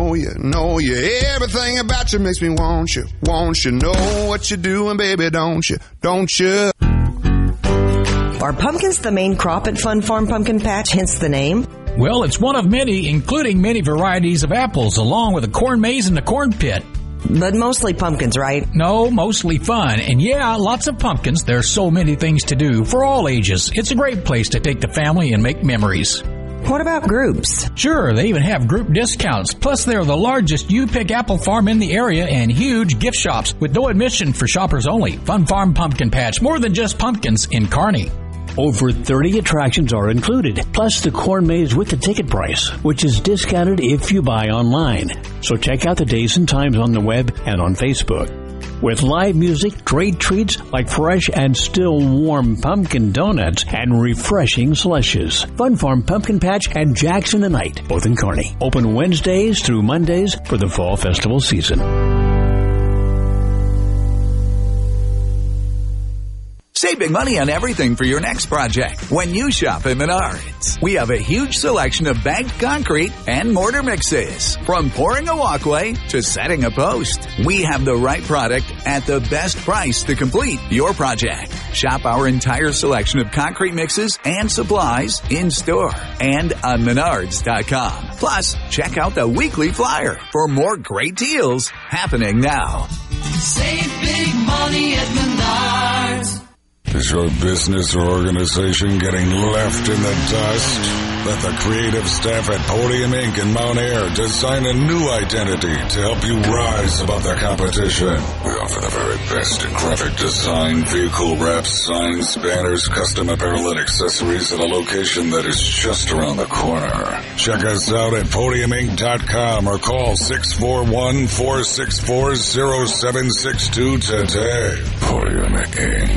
know you, know you. Everything about you makes me want you, want you. Know what you're doing, baby, don't you, don't you? Are pumpkins the main crop at Fun Farm Pumpkin Patch, hence the name? Well, it's one of many, including many varieties of apples, along with a corn maze and a corn pit. But mostly pumpkins, right? No, mostly fun. And yeah, lots of pumpkins. There's so many things to do for all ages. It's a great place to take the family and make memories. What about groups? Sure, they even have group discounts. Plus, they're the largest U-Pick apple farm in the area and huge gift shops with no admission for shoppers only. Fun Farm Pumpkin Patch, more than just pumpkins in Kearney. Over 30 attractions are included, plus the corn maze with the ticket price, which is discounted if you buy online. So check out the days and times on the web and on Facebook. With live music, great treats like fresh and still warm pumpkin donuts and refreshing slushes. Fun Farm Pumpkin Patch and Jackson and Knight, both in Kearney. Open Wednesdays through Mondays for the fall festival season. Save big money on everything for your next project when you shop at Menards. We have a huge selection of bagged concrete and mortar mixes. From pouring a walkway to setting a post, we have the right product at the best price to complete your project. Shop our entire selection of concrete mixes and supplies in store and on Menards.com. Plus, check out the weekly flyer for more great deals happening now. Save big money at Menards. Is your business or organization getting left in the dust? Let the creative staff at Podium Inc. in Mount Air design a new identity to help you rise above the competition. We offer the very best in graphic design, vehicle wraps, signs, banners, custom apparel, and accessories at a location that is just around the corner. Check us out at podiuminc.com or call 641-464-0762 today. Podium Inc.